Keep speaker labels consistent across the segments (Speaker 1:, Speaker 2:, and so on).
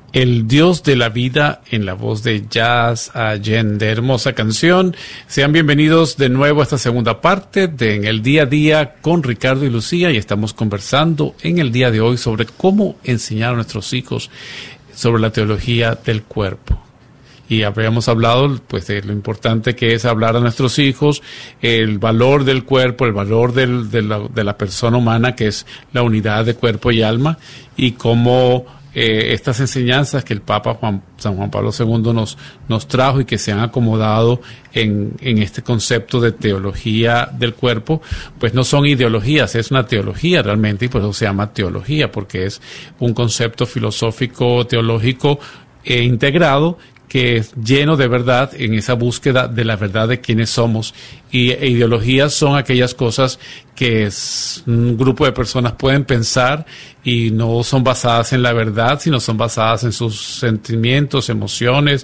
Speaker 1: El Dios de la vida, en la voz de Jazz Allende. Hermosa canción. Sean bienvenidos de nuevo a esta segunda parte de En el Día a Día con Ricardo y Lucía, y estamos conversando en el día de hoy sobre cómo enseñar a nuestros hijos sobre la teología del cuerpo. Y habíamos hablado pues de lo importante que es hablar a nuestros hijos, el valor del cuerpo, el valor de la persona humana, que es la unidad de cuerpo y alma, y cómo estas enseñanzas que el Papa San Juan Pablo II nos trajo y que se han acomodado en este concepto de teología del cuerpo, pues no son ideologías, es una teología realmente, y por eso se llama teología, porque es un concepto filosófico, teológico integrado, que es lleno de verdad en esa búsqueda de la verdad de quiénes somos. Y ideologías son aquellas cosas que un grupo de personas pueden pensar y no son basadas en la verdad, sino son basadas en sus sentimientos, emociones,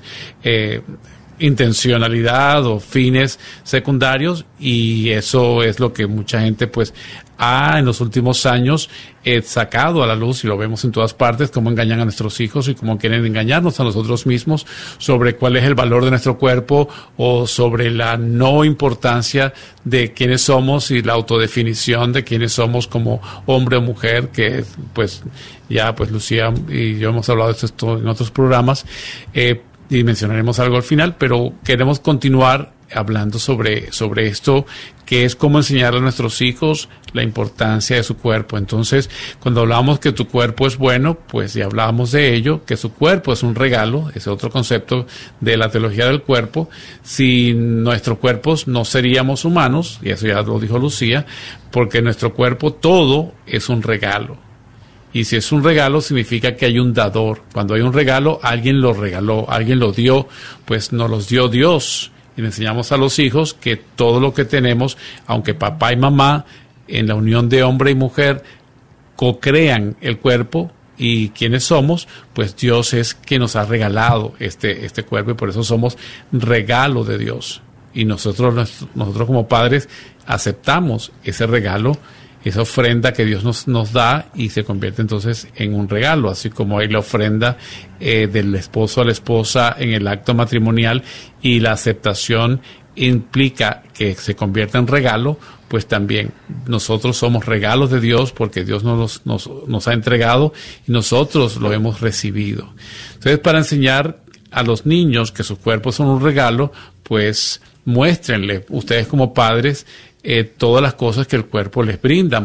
Speaker 1: intencionalidad o fines secundarios, y eso es lo que mucha gente pues ha en los últimos años sacado a la luz, y lo vemos en todas partes, cómo engañan a nuestros hijos y cómo quieren engañarnos a nosotros mismos sobre cuál es el valor de nuestro cuerpo, o sobre la no importancia de quiénes somos y la autodefinición de quiénes somos como hombre o mujer, que pues ya pues Lucía y yo hemos hablado de esto en otros programas, y mencionaremos algo al final, pero queremos continuar hablando sobre esto, que es cómo enseñar a nuestros hijos la importancia de su cuerpo. Entonces, cuando hablamos que tu cuerpo es bueno, pues ya hablábamos de ello, que su cuerpo es un regalo, ese otro concepto de la teología del cuerpo. Sin nuestros cuerpos no seríamos humanos, y eso ya lo dijo Lucía, porque nuestro cuerpo todo es un regalo. Y si es un regalo, significa que hay un dador. Cuando hay un regalo, alguien lo regaló, alguien lo dio, pues nos los dio Dios. Y le enseñamos a los hijos que todo lo que tenemos, aunque papá y mamá, en la unión de hombre y mujer, co-crean el cuerpo y quienes somos, pues Dios es quien nos ha regalado este cuerpo, y por eso somos regalo de Dios. Y nosotros como padres aceptamos ese regalo, esa ofrenda que Dios nos da, y se convierte entonces en un regalo, así como hay la ofrenda del esposo a la esposa en el acto matrimonial, y la aceptación implica que se convierta en regalo, pues también nosotros somos regalos de Dios, porque Dios nos ha entregado y nosotros lo hemos recibido. Entonces, para enseñar a los niños que sus cuerpos son un regalo, pues muéstrenle ustedes como padres todas las cosas que el cuerpo les brinda.